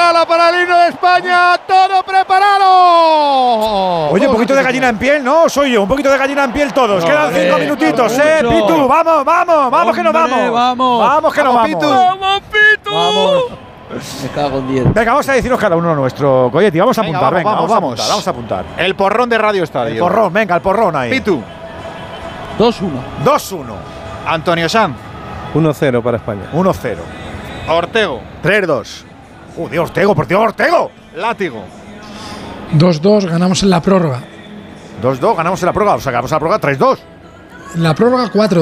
gala para el himno de España. ¡Todo preparado! Oye, un poquito de gallina en piel, ¿no? Soy yo, un poquito de gallina en piel todos. Quedan 5 minutitos, Pitu. Vamos, que nos vamos. Vamos, que nos vamos. Pitu. ¡Vamos, Pitu! Vamos. Me cago en 10. Venga, vamos a decirnos cada uno nuestro Coyetti. Vamos a Venga, apuntar, vamos. Vamos a apuntar. El porrón de Radio Estadio. El porrón, venga, el porrón ahí. Pitu. 2-1. 2-1. Antonio Sanz. 1-0 para España. 1-0. Ortego. 3-2. Dios, Ortego, por Dios, Ortego. Látigo. 2-2, ganamos en la prórroga. 2-2, ganamos en la prórroga. O sea, ganamos en la prórroga 3-2. En la prórroga 4-2.